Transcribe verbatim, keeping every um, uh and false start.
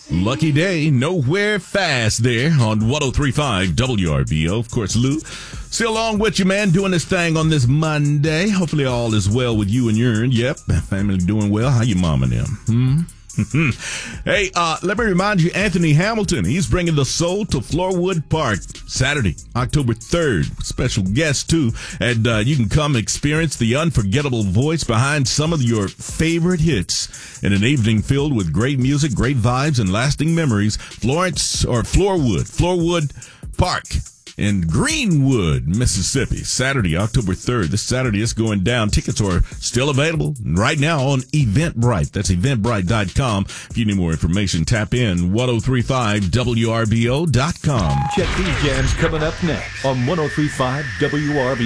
Lucky day, nowhere fast there on one oh three point five W R B O. Of course, Lou, still along with you, man, doing this thing on this Monday. Hopefully all is well with you and yours. Yep, family doing well. How you mom and them? Hmm? Hey, uh, let me remind you, Anthony Hamilton, he's bringing the soul to Floorwood Park Saturday, October third. Special guest, too. And uh, you can come experience the unforgettable voice behind some of your favorite hits in an evening filled with great music, great vibes, and lasting memories. Florence, or Floorwood, Floorwood Park in Greenwood, Mississippi, Saturday, October third. This Saturday is going down. Tickets are still available right now on Eventbrite. That's eventbrite dot com. If you need more information, tap in ten thirty-five W R B O dot com. Check these jams coming up next on ten thirty-five W R B O.